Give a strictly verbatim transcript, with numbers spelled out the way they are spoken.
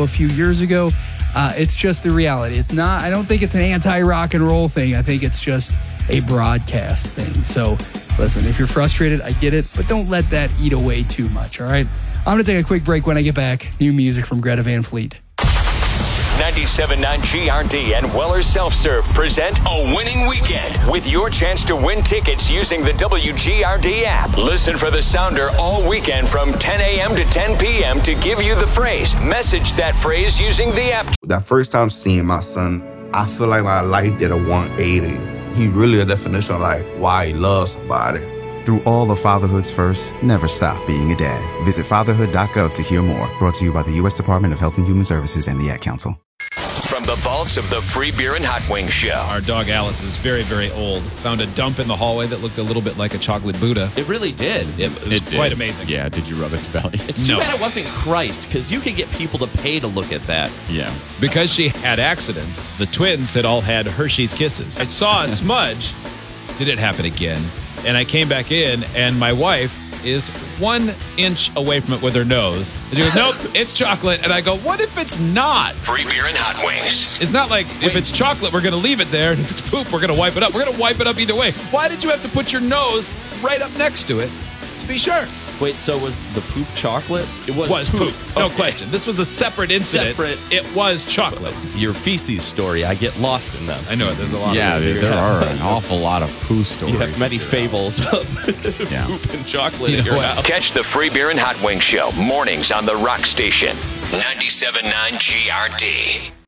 a few years ago. Uh, it's just the reality. It's not, I don't think it's an anti-rock and roll thing. I think it's just a broadcast thing. So listen, if you're frustrated, I get it, but don't let that eat away too much, all right? I'm going to take a quick break. When I get back, new music from Greta Van Fleet. ninety-seven point nine G R D and Weller Self-Serve present a winning weekend with your chance to win tickets using the W G R D app. Listen for the sounder all weekend from ten a.m. to ten p.m. to give you the phrase. Message that phrase using the app. That first time seeing my son, I feel like my life did a one eighty. He really a definition of like why he loves somebody. Through all of fatherhood's first, never stop being a dad. Visit fatherhood dot gov to hear more. Brought to you by the U S Department of Health and Human Services and the Ad Council. From the vaults of the Free Beer and Hot Wings Show. Our dog Alice is very, very old. Found a dump in the hallway that looked a little bit like a chocolate Buddha. It really did. It was It quite did. amazing. Yeah, did you rub its belly? It's too No. bad it wasn't Christ, because you could get people to pay to look at that. Yeah. Because she had accidents, the twins had all had Hershey's Kisses. I saw a smudge. Did it happen again? And I came back in, and my wife is one inch away from it with her nose. And she goes, nope, it's chocolate. And I go, what if it's not? Free Beer and Hot Wings. It's not like if it's chocolate, we're going to leave it there. And if it's poop, we're going to wipe it up. We're going to wipe it up either way. Why did you have to put your nose right up next to it to be sure? Wait, so was the poop chocolate? It was, Was poop. No Okay. question. This was a separate incident. Separate. It was chocolate. Your feces story, I get lost in them. I know it. There's a lot Yeah, of there, it. there are an awful lot of poo stories. You have many that are out. fables of Yeah. poop and chocolate You in know your what? house. Catch the Free Beer and Hot Wings Show mornings on the Rock Station. ninety-seven point nine G R D.